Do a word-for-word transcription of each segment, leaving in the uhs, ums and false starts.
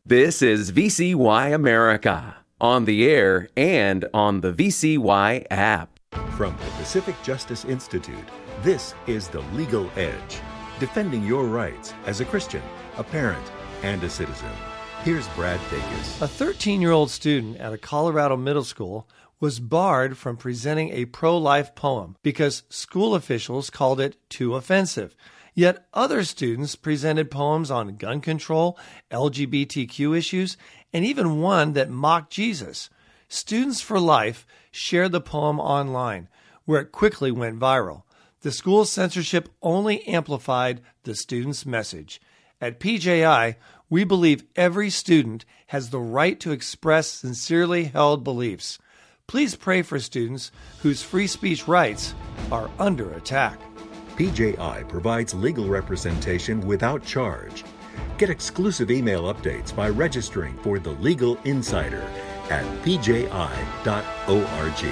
This is V C Y America, on the air and on the V C Y app. From the Pacific Justice Institute, this is The Legal Edge, defending your rights as a Christian, a parent, and a citizen. Here's Brad Dacus. A thirteen-year-old student at a Colorado middle school was barred from presenting a pro-life poem because school officials called it too offensive. Yet other students presented poems on gun control, L G B T Q issues, and even one that mocked Jesus. Students for Life shared the poem online, where it quickly went viral. The school's censorship only amplified the students' message. At P J I, we believe every student has the right to express sincerely held beliefs. Please pray for students whose free speech rights are under attack. P J I provides legal representation without charge. Get exclusive email updates by registering for The Legal Insider at p j i dot org.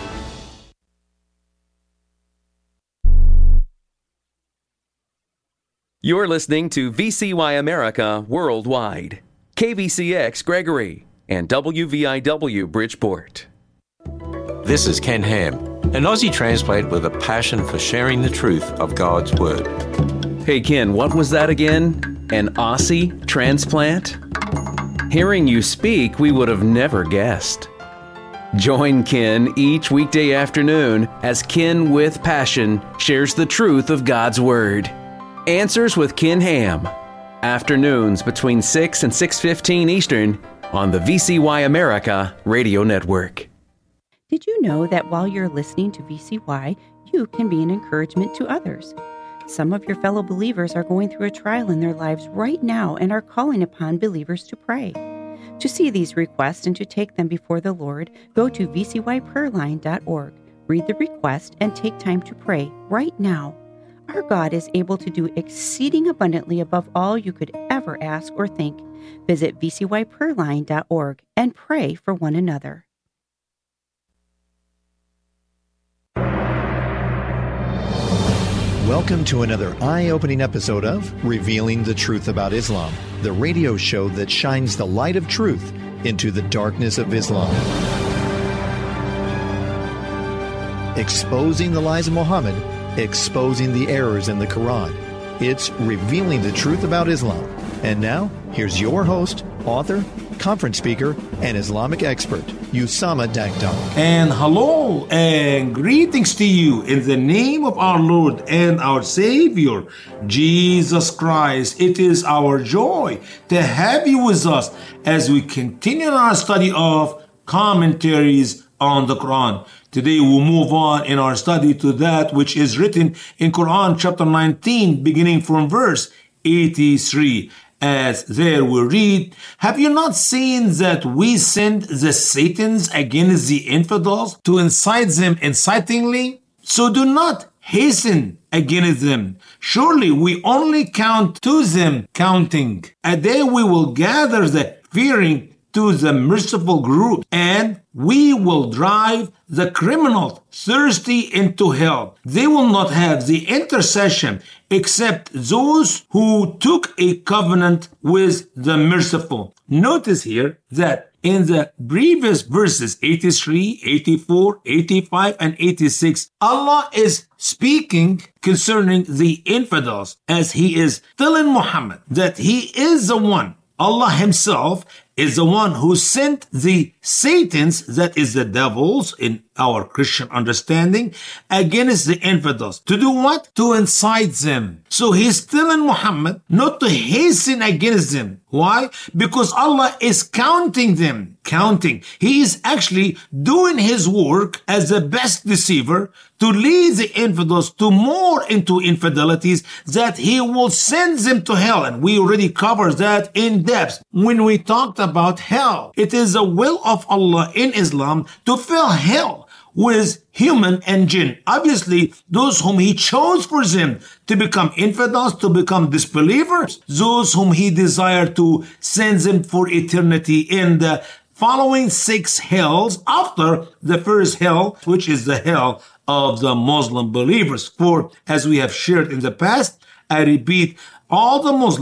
You're listening to V C Y America Worldwide, K V C X Gregory, and W V I W Bridgeport. This is Ken Ham, an Aussie transplant with a passion for sharing the truth of God's Word. Hey Ken, what was that again? An Aussie transplant? Hearing you speak, we would have never guessed. Join Ken each weekday afternoon as Ken with Passion shares the truth of God's Word. Answers with Ken Ham. Afternoons between six and six fifteen Eastern on the V C Y America Radio Network. Did you know that while you're listening to V C Y, you can be an encouragement to others? Some of your fellow believers are going through a trial in their lives right now and are calling upon believers to pray. To see these requests and to take them before the Lord, go to v c y prayer line dot org. Read the request and take time to pray right now. Our God is able to do exceeding abundantly above all you could ever ask or think. Visit v c y prayer line dot org and pray for one another. Welcome to another eye-opening episode of Revealing the Truth About Islam, the radio show that shines the light of truth into the darkness of Islam. Exposing the lies of Muhammad, exposing the errors in the Quran. It's Revealing the Truth About Islam. And now, here's your host, author, conference speaker, and Islamic expert, Usama Dagdar. And hello and greetings to you in the name of our Lord and our Savior, Jesus Christ. It is our joy to have you with us as we continue our study of commentaries on the Quran. Today we'll move on in our study to that which is written in Quran chapter nineteen, beginning from verse eighty-three. As there we read, have you not seen that we send the Satans against the infidels to incite them incitingly? So do not hasten against them. Surely we only count to them counting. A day we will gather the fearing to the merciful group, and we will drive the criminals thirsty into hell. They will not have the intercession except those who took a covenant with the merciful. Notice here that in the previous verses eighty-three, eighty-four, eighty-five, and eighty-six, Allah is speaking concerning the infidels as He is telling Muhammad that He is the one, Allah Himself is the one who sent the Satans, that is the devils in our Christian understanding, against the infidels. To do what? To incite them. So He's telling Muhammad not to hasten against them. Why? Because Allah is counting them. Counting. He is actually doing His work as the best deceiver to lead the infidels to more into infidelities, that He will send them to hell. And we already covered that in depth when we talked about hell. It is the will of Allah in Islam to fill hell with human and jinn. Obviously, those whom He chose for them to become infidels, to become disbelievers, those whom He desired to send them for eternity in the following six hells after the first hell, which is the hell of the Muslim believers. For as we have shared in the past, I repeat, all the Muslims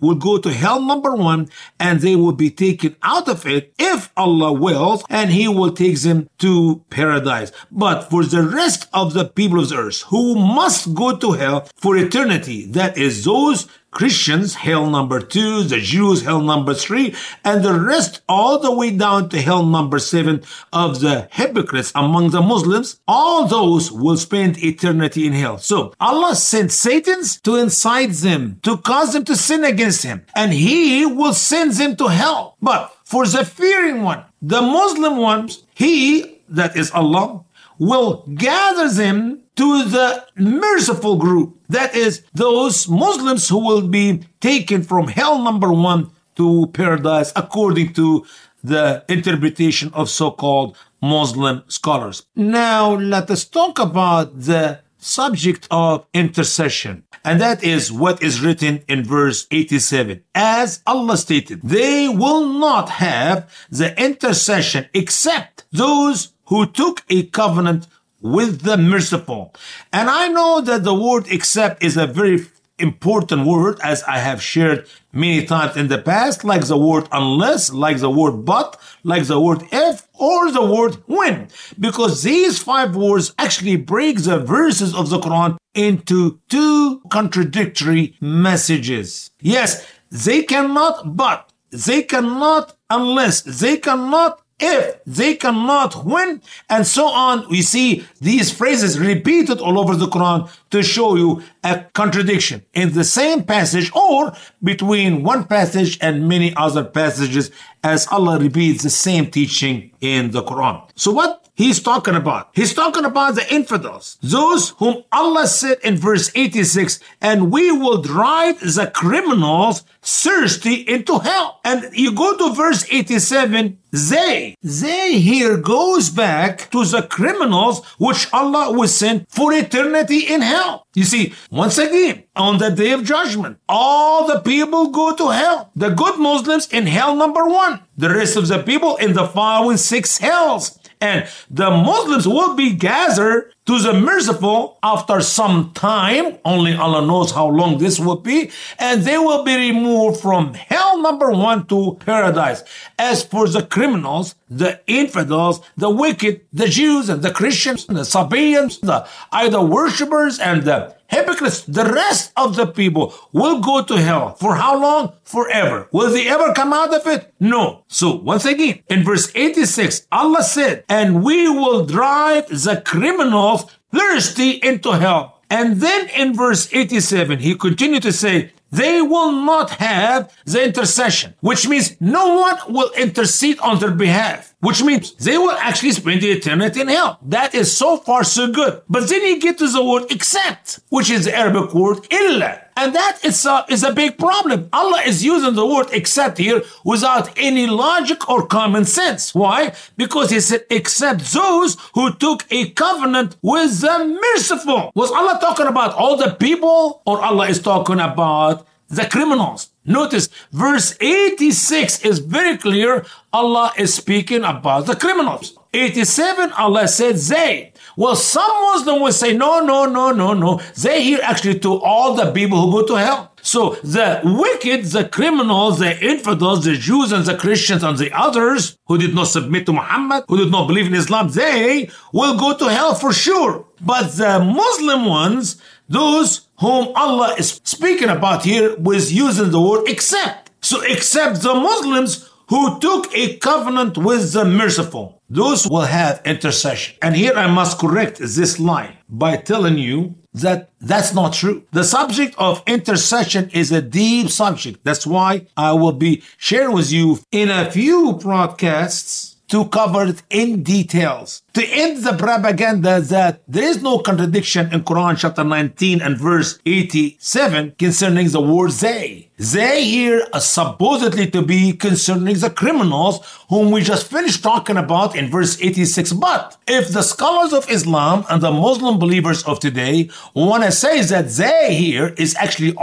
will go to hell number one, and they will be taken out of it if Allah wills, and he will take them to paradise. But for the rest of the people of the earth who must go to hell for eternity, that is those Christians, hell number two, the Jews, hell number three, and the rest all the way down to hell number seven of the hypocrites among the Muslims, all those will spend eternity in hell. So Allah sent Satans to incite them, to cause them to sin against him, and he will send them to hell. But for the fearing one, the Muslim ones, he, that is Allah, will gather them to the merciful group. That is those Muslims who will be taken from hell number one to paradise according to the interpretation of so-called Muslim scholars. Now let us talk about the subject of intercession. And that is what is written in verse eighty-seven. As Allah stated, they will not have the intercession except those who took a covenant with the merciful. And I know that the word except is a very important word, as I have shared many times in the past, like the word unless, like the word but, like the word if, or the word when. Because these five words actually break the verses of the Quran into two contradictory messages. Yes, they cannot but, they cannot unless, they cannot if, they cannot when, and so on. We see these phrases repeated all over the Quran to show you a contradiction in the same passage or between one passage and many other passages, as Allah repeats the same teaching in the Quran. So what he's talking about? He's talking about the infidels, those whom Allah said in verse eighty-six, and we will drive the criminals thirsty into hell. And you go to verse eighty-seven, they, they here goes back to the criminals which Allah will send for eternity in hell. You see, once again, on the day of judgment, all the people go to hell. The good Muslims in hell number one. The rest of the people in the following six hells. And the Muslims will be gathered to the merciful after some time. Only Allah knows how long this will be. And they will be removed from hell number one to paradise. As for the criminals, the infidels, the wicked, the Jews and the Christians, the Sabaeans, the idol worshippers and the hypocrites, the rest of the people will go to hell. For how long? Forever. Will they ever come out of it? No. So once again, in verse eighty-six, Allah said, and we will drive the criminals thirsty into hell. And then in verse eighty-seven, he continued to say, they will not have the intercession, which means no one will intercede on their behalf, which means they will actually spend the eternity in hell. That is so far so good. But then you get to the word except, which is the Arabic word illa. And that is a, is a big problem. Allah is using the word except here without any logic or common sense. Why? Because he said, except those who took a covenant with the merciful. Was Allah talking about all the people, or Allah is talking about the criminals? Notice verse eighty-six is very clear. Allah is speaking about the criminals. eighty-seven, Allah said they. Well, some Muslims will say, no, no, no, no, no. They here actually to all the people who go to hell. So the wicked, the criminals, the infidels, the Jews and the Christians and the others who did not submit to Muhammad, who did not believe in Islam, they will go to hell for sure. But the Muslim ones, those whom Allah is speaking about here, was using the word except. So except the Muslims who took a covenant with the merciful, those will have intercession. And here I must correct this lie by telling you that that's not true. The subject of intercession is a deep subject. That's why I will be sharing with you in a few broadcasts to cover it in details. To end the propaganda that there is no contradiction in Quran chapter nineteen and verse eighty-seven concerning the word they. They here are supposedly to be concerning the criminals whom we just finished talking about in verse eighty-six. But if the scholars of Islam and the Muslim believers of today want to say that they here is actually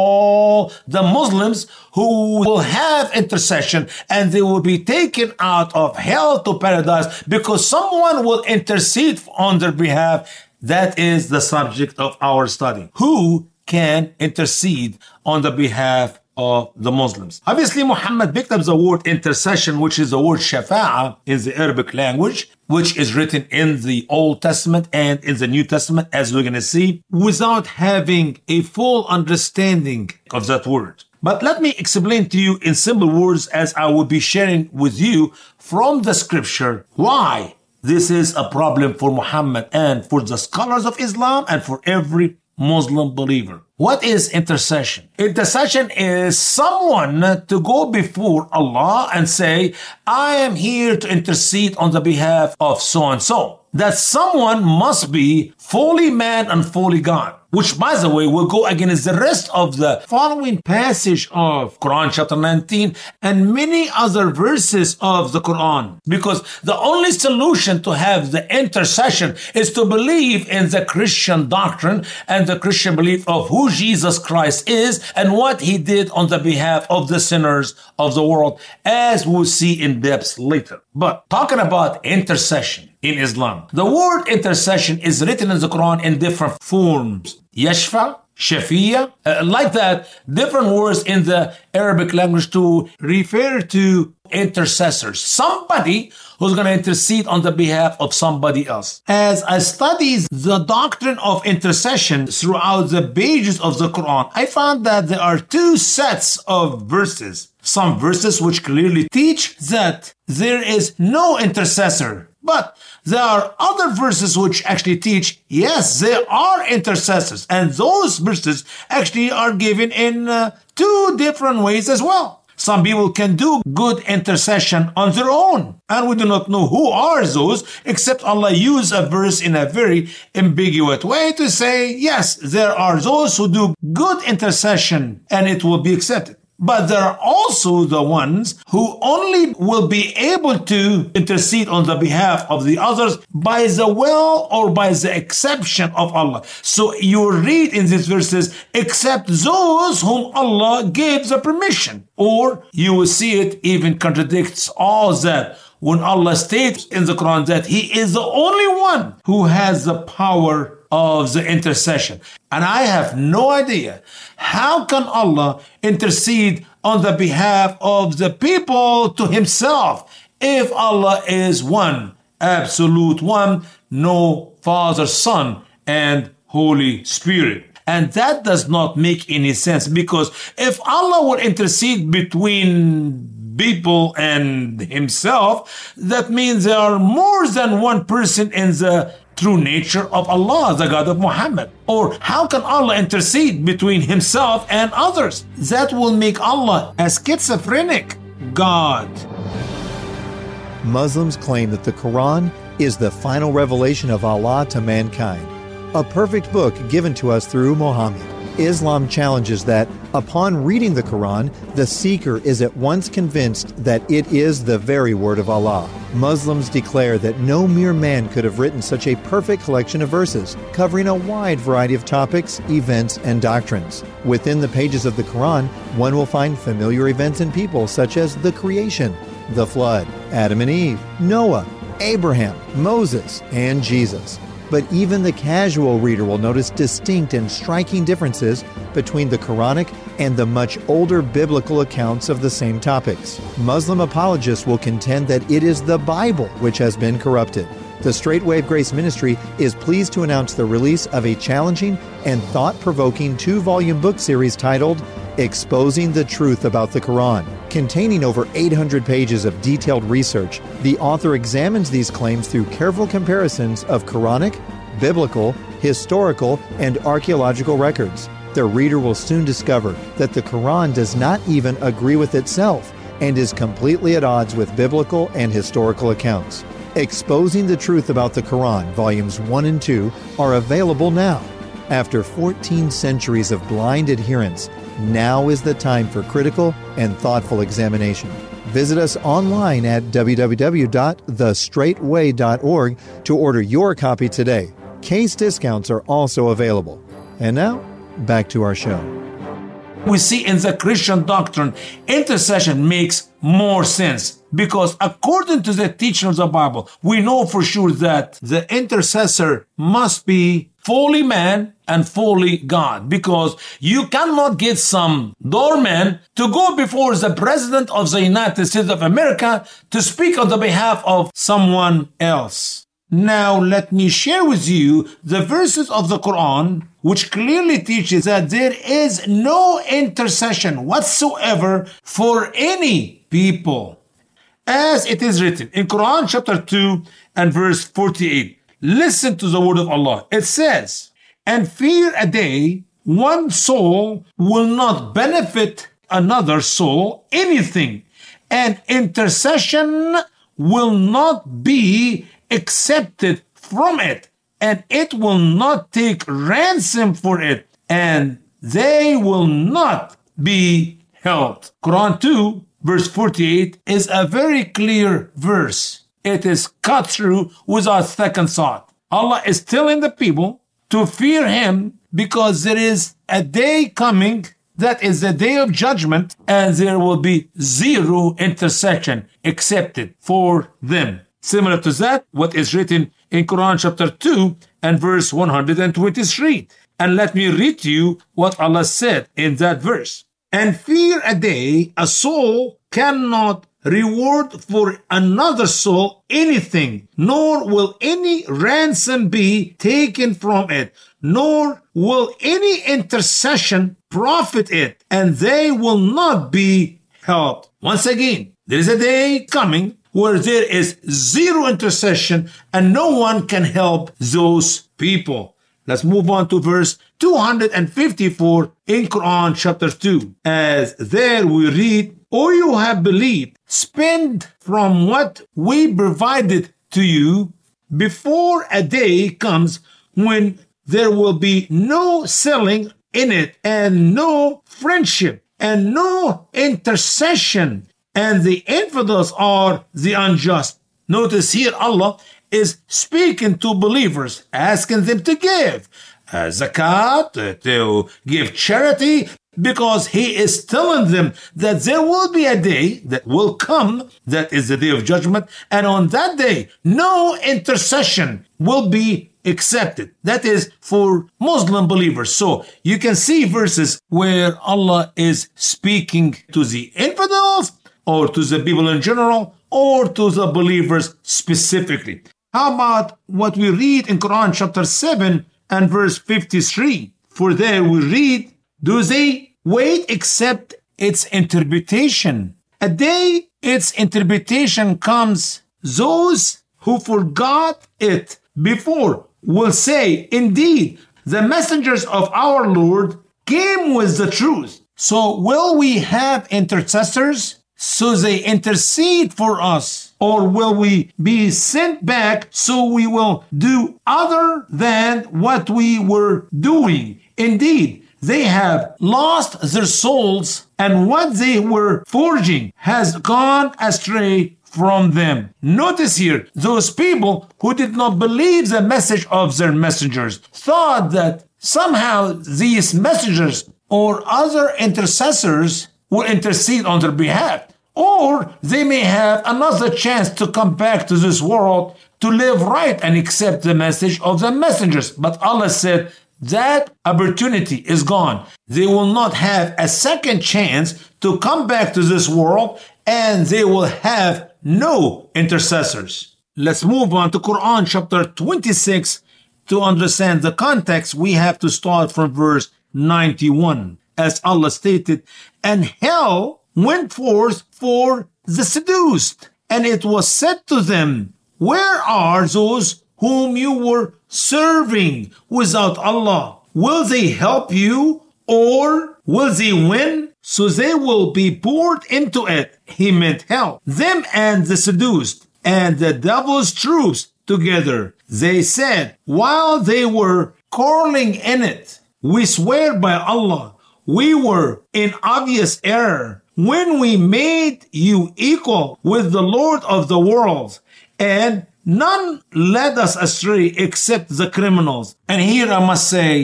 all the Muslims who will have intercession and they will be taken out of hell to paradise because someone will intercede on their behalf, that is the subject of our study. Who can intercede on the behalf of the Muslims. Obviously, Muhammad picked up the word intercession, which is the word shafa'a in the Arabic language, which is written in the Old Testament and in the New Testament, as we're going to see, without having a full understanding of that word. But let me explain to you in simple words, as I will be sharing with you from the scripture, why this is a problem for Muhammad and for the scholars of Islam and for every Muslim believer. What is intercession? Intercession is someone to go before Allah and say, I am here to intercede on the behalf of so-and-so. That someone must be fully man and fully God, which, by the way, will go against the rest of the following passage of Quran chapter nineteen and many other verses of the Quran. Because the only solution to have the intercession is to believe in the Christian doctrine and the Christian belief of who Jesus Christ is and what he did on the behalf of the sinners of the world, as we'll see in depth later. But talking about intercession in Islam, the word intercession is written in the Quran in different forms. Yashfa, Shafiya, uh, like that, different words in the Arabic language to refer to intercessors. Somebody who's going to intercede on the behalf of somebody else. As I studied the doctrine of intercession throughout the pages of the Quran, I found that there are two sets of verses. Some verses which clearly teach that there is no intercessor. But there are other verses which actually teach, yes, there are intercessors. And those verses actually are given in uh, two different ways as well. Some people can do good intercession on their own. And we do not know who are those, except Allah used a verse in a very ambiguous way to say, yes, there are those who do good intercession and it will be accepted. But there are also the ones who only will be able to intercede on the behalf of the others by the will or by the exception of Allah. So you read in these verses, except those whom Allah gives the permission. Or you will see it even contradicts all that when Allah states in the Quran that He is the only one who has the power of the intercession. And I have no idea how can Allah intercede on the behalf of the people to himself if Allah is one, absolute one, no Father, Son, and Holy Spirit. And that does not make any sense, because if Allah would intercede between people and himself, that means there are more than one person in the true nature of Allah, the God of Muhammad. Or how can Allah intercede between himself and others? That will make Allah a schizophrenic God. Muslims claim that the Quran is the final revelation of Allah to mankind, a perfect book given to us through Muhammad. Islam challenges that upon reading the Quran, the seeker is at once convinced that it is the very word of Allah. Muslims declare that no mere man could have written such a perfect collection of verses, covering a wide variety of topics, events, and doctrines. Within the pages of the Quran, one will find familiar events and people such as the creation, the flood, Adam and Eve, Noah, Abraham, Moses, and Jesus. But even the casual reader will notice distinct and striking differences between the Quranic and the much older biblical accounts of the same topics. Muslim apologists will contend that it is the Bible which has been corrupted. The Straight Wave Grace Ministry is pleased to announce the release of a challenging and thought-provoking two-volume book series titled Exposing the Truth About the Quran. Containing over eight hundred pages of detailed research, the author examines these claims through careful comparisons of Quranic, biblical, historical, and archaeological records. The reader will soon discover that the Quran does not even agree with itself and is completely at odds with biblical and historical accounts. Exposing the Truth About the Quran, Volumes one and two, are available now. After fourteen centuries of blind adherence, now is the time for critical and thoughtful examination. Visit us online at w w w dot the straight way dot org to order your copy today. Case discounts are also available. And now, back to our show. We see in the Christian doctrine, intercession makes more sense. Because according to the teaching of the Bible, we know for sure that the intercessor must be fully man and fully God. Because you cannot get some doorman to go before the President of the United States of America to speak on the behalf of someone else. Now, let me share with you the verses of the Quran which clearly teaches that there is no intercession whatsoever for any people. As it is written in Quran chapter two and verse forty-eight. Listen to the word of Allah. It says, "And fear a day one soul will not benefit another soul anything, and intercession will not be accepted from it, and it will not take ransom for it, and they will not be held." Quran two verse forty-eight is a very clear verse. It is cut through without second thought. Allah is telling the people to fear Him because there is a day coming that is the day of judgment, and there will be zero intercession accepted for them. Similar to that, what is written in Quran chapter two and verse one hundred twenty-three. And let me read to you what Allah said in that verse. "And fear a day a soul cannot reward for another soul anything, nor will any ransom be taken from it, nor will any intercession profit it, and they will not be helped." Once again, there is a day coming where there is zero intercession and no one can help those people. Let's move on to verse two hundred fifty-four in Quran chapter two. As there we read, "O you have believed, spend from what we provided to you before a day comes when there will be no selling in it, and no friendship, and no intercession, and the infidels are the unjust." Notice here Allah is speaking to believers, asking them to give uh, zakat, uh, to give charity, because He is telling them that there will be a day that will come, that is the day of judgment, and on that day, no intercession will be accepted. That is for Muslim believers. So you can see verses where Allah is speaking to the infidels, or to the people in general, or to the believers specifically. How about what we read in Quran chapter seven and verse fifty-three? For there we read, "Do they wait except its interpretation? A day its interpretation comes, those who forgot it before will say, indeed, the messengers of our Lord came with the truth." So will we have intercessors so they intercede for us? Or will we be sent back so we will do other than what we were doing? Indeed, they have lost their souls, and what they were forging has gone astray from them. Notice here, those people who did not believe the message of their messengers thought that somehow these messengers or other intercessors will intercede on their behalf. Or they may have another chance to come back to this world to live right and accept the message of the messengers. But Allah said that opportunity is gone. They will not have a second chance to come back to this world, and they will have no intercessors. Let's move on to Quran chapter twenty-six. To understand the context, we have to start from verse ninety-one. As Allah stated, "And hell went forth for the seduced, and it was said to them, where are those whom you were serving without Allah? Will they help you, or will they win? So they will be poured into it." He meant hell. "Them and the seduced, and the devil's troops together. They said, while they were quarreling in it, we swear by Allah, we were in obvious error when we made you equal with the Lord of the world, and none led us astray except the criminals." And here I must say,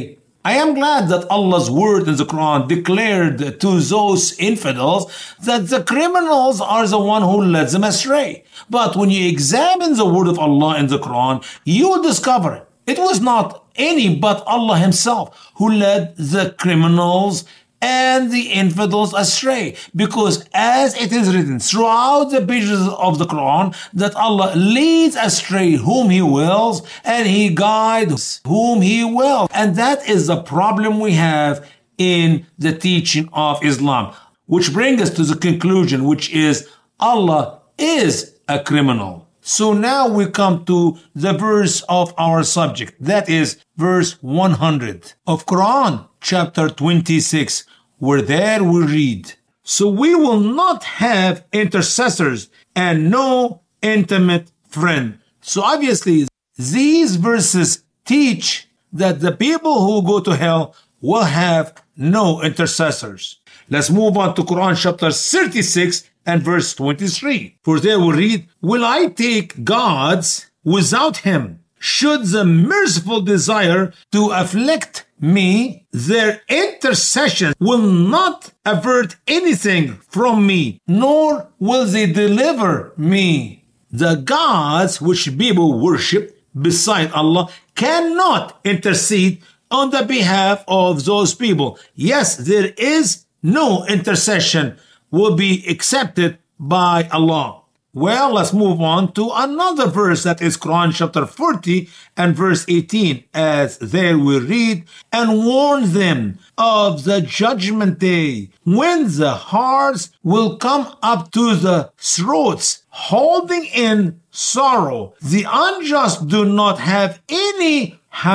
I am glad that Allah's word in the Quran declared to those infidels that the criminals are the one who led them astray. But when you examine the word of Allah in the Quran, you will discover it was not any but Allah himself who led the criminals and the infidels astray. Because as it is written throughout the pages of the Quran, that Allah leads astray whom He wills and He guides whom He wills. And that is the problem we have in the teaching of Islam. Which brings us to the conclusion, which is Allah is a criminal. So now we come to the verse of our subject. That is verse one hundred of Quran chapter twenty-six, where there we read, so we will not have intercessors and no intimate friend. So obviously these verses teach that the people who go to hell will have no intercessors. Let's move on to Quran chapter thirty-six and verse twenty-three. For there we read, will I take gods without him? Should the merciful desire to afflict me, their intercession will not avert anything from me, nor will they deliver me. The gods which people worship beside Allah cannot intercede on the behalf of those people. Yes, there is no intercession will be accepted by Allah. Well, let's move on to another verse, that is Quran chapter forty and verse eighteen, as there we read, and warn them of the judgment day, when the hearts will come up to the throats, holding in sorrow. The unjust do not have any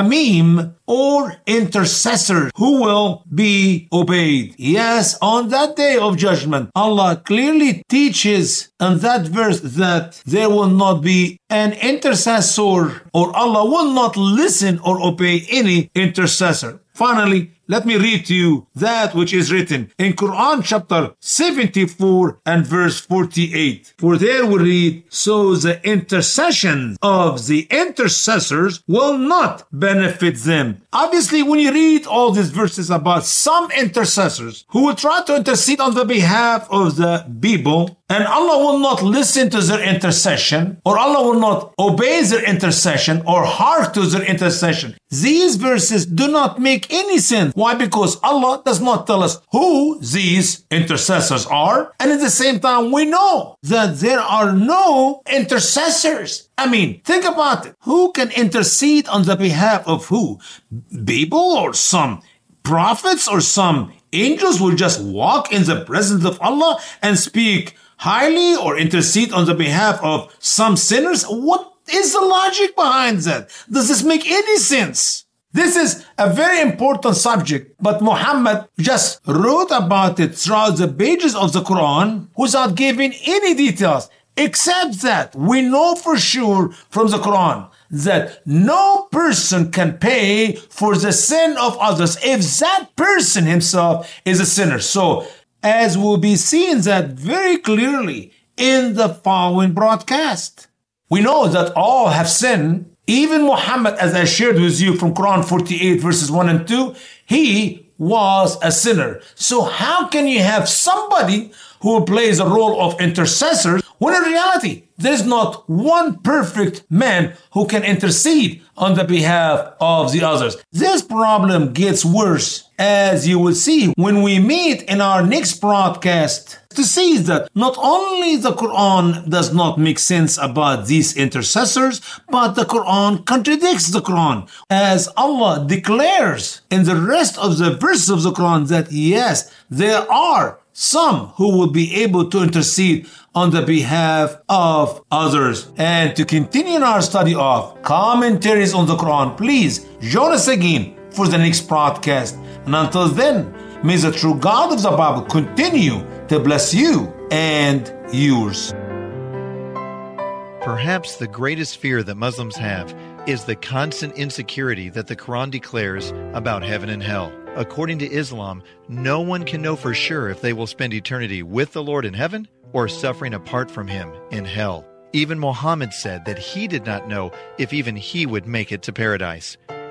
Hamim or intercessor who will be obeyed. Yes, on that day of judgment, Allah clearly teaches in that verse that there will not be an intercessor, or Allah will not listen or obey any intercessor. Finally, let me read to you that which is written in Quran chapter seventy-four and verse forty-eight. For there we read, so the intercession of the intercessors will not benefit them. Obviously, when you read all these verses about some intercessors who will try to intercede on the behalf of the people, and Allah will not listen to their intercession, or Allah will not obey their intercession, or hearken to their intercession, these verses do not make any sense. Why? Because Allah does not tell us who these intercessors are. And at the same time, we know that there are no intercessors. I mean, think about it. Who can intercede on the behalf of who? People, or some prophets, or some angels will just walk in the presence of Allah and speak highly or intercede on the behalf of some sinners? What is the logic behind that? Does this make any sense? This is a very important subject, but Muhammad just wrote about it throughout the pages of the Quran without giving any details, except that we know for sure from the Quran that no person can pay for the sin of others if that person himself is a sinner. So, as will be seen that very clearly in the following broadcast. We know that all have sinned. Even Muhammad, as I shared with you from Quran forty-eight verses one and two, he was a sinner. So how can you have somebody who plays a role of intercessor when in reality there is not one perfect man who can intercede on the behalf of the others? This problem gets worse, as you will see when we meet in our next broadcast, to see that not only the Quran does not make sense about these intercessors, but the Quran contradicts the Quran, as Allah declares in the rest of the verses of the Quran that yes, there are some who will be able to intercede on the behalf of others. And to continue our study of commentaries on the Quran, please join us again for the next broadcast. And until then, may the true God of the Bible continue to bless you and yours. Perhaps the greatest fear that Muslims have is the constant insecurity that the Quran declares about heaven and hell. According to Islam, no one can know for sure if they will spend eternity with the Lord in heaven or suffering apart from Him in hell. Even Muhammad said that he did not know if even he would make it to paradise.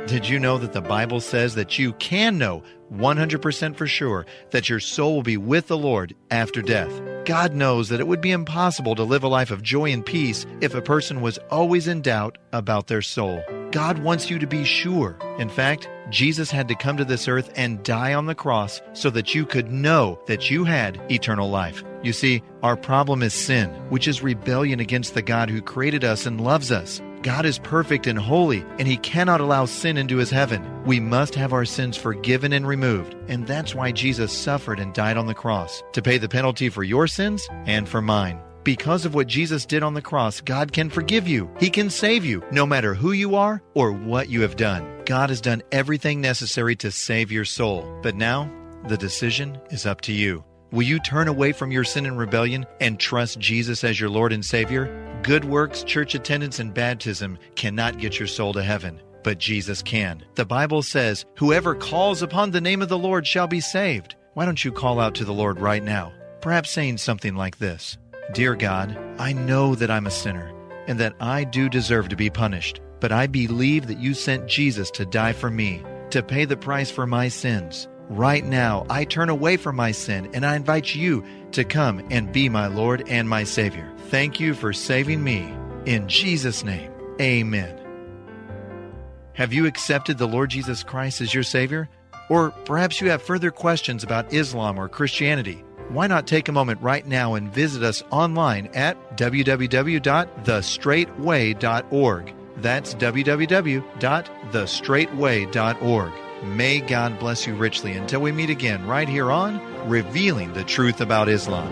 Did you know that the Bible says that you can know one hundred percent for sure that your soul will be with the Lord after death? God knows that it would be impossible to live a life of joy and peace if a person was always in doubt about their soul. God wants you to be sure. In fact, Jesus had to come to this earth and die on the cross so that you could know that you had eternal life. You see, our problem is sin, which is rebellion against the God who created us and loves us. God is perfect and holy, and He cannot allow sin into His heaven. We must have our sins forgiven and removed, and that's why Jesus suffered and died on the cross, to pay the penalty for your sins and for mine. Because of what Jesus did on the cross, God can forgive you. He can save you, no matter who you are or what you have done. God has done everything necessary to save your soul. But now, the decision is up to you. Will you turn away from your sin and rebellion and trust Jesus as your Lord and Savior? Good works, church attendance, and baptism cannot get your soul to heaven, but Jesus can. The Bible says, "Whoever calls upon the name of the Lord shall be saved." Why don't you call out to the Lord right now? Perhaps saying something like this: "Dear God, I know that I'm a sinner and that I do deserve to be punished, but I believe that you sent Jesus to die for me, to pay the price for my sins. Right now, I turn away from my sin and I invite you to come and be my Lord and my Savior. Thank you for saving me. In Jesus' name, amen." Have you accepted the Lord Jesus Christ as your Savior? Or perhaps you have further questions about Islam or Christianity. Why not take a moment right now and visit us online at w w w dot the straight way dot org. That's w w w dot the straight way dot org. May God bless you richly until we meet again right here on Revealing the Truth About Islam.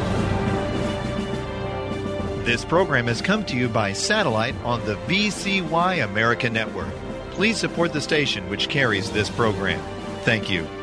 This program has come to you by satellite on the V C Y America Network. Please support the station which carries this program. Thank you.